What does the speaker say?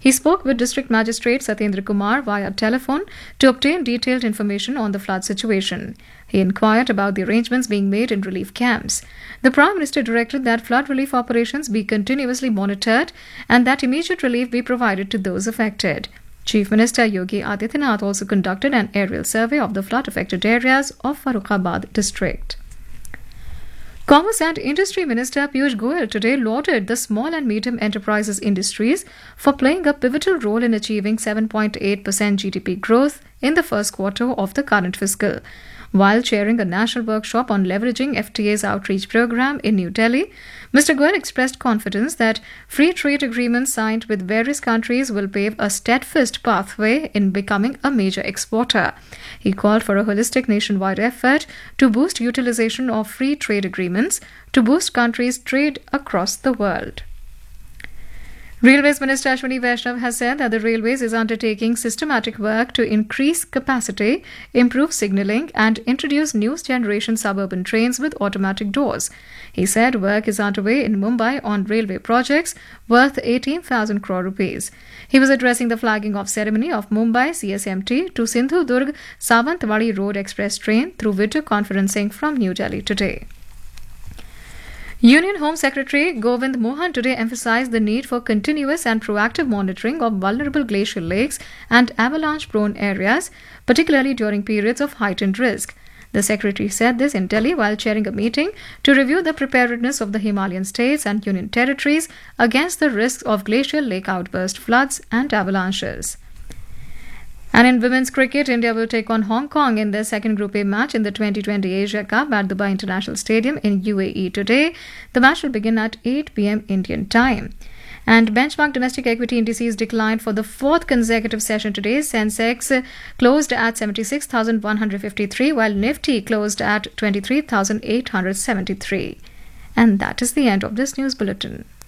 He spoke with District Magistrate Satyendra Kumar via telephone to obtain detailed information on the flood situation. He inquired about the arrangements being made in relief camps. The Prime Minister directed that flood relief operations be continuously monitored and that immediate relief be provided to those affected. Chief Minister Yogi Adityanath also conducted an aerial survey of the flood-affected areas of Farrukhabad district. Commerce and Industry Minister Piyush Goyal today lauded the small and medium enterprises industries for playing a pivotal role in achieving 7.8% GDP growth in the first quarter of the current fiscal. While chairing a national workshop on leveraging FTA's outreach program in New Delhi, Mr. Goyal expressed confidence that free trade agreements signed with various countries will pave a steadfast pathway in becoming a major exporter. He called for a holistic nationwide effort to boost utilization of free trade agreements to boost countries' trade across the world. Railways Minister Ashwini Vaishnav has said that the Railways is undertaking systematic work to increase capacity, improve signalling and introduce new generation suburban trains with automatic doors. He said work is underway in Mumbai on railway projects worth 18,000 crore rupees. He was addressing the flagging off ceremony of Mumbai CSMT to Sindhu-Durg Savantwadi Road Express train through video conferencing from New Delhi today. Union Home Secretary Govind Mohan today emphasized the need for continuous and proactive monitoring of vulnerable glacial lakes and avalanche-prone areas, particularly during periods of heightened risk. The Secretary said this in Delhi while chairing a meeting to review the preparedness of the Himalayan states and Union territories against the risks of glacial lake outburst floods and avalanches. And in women's cricket, India will take on Hong Kong in their second Group A match in the 2020 Asia Cup at Dubai International Stadium in UAE today. The match will begin at 8 p.m. Indian time. And benchmark domestic equity indices declined for the fourth consecutive session today. Sensex closed at 76,153 while Nifty closed at 23,873. And that is the end of this news bulletin.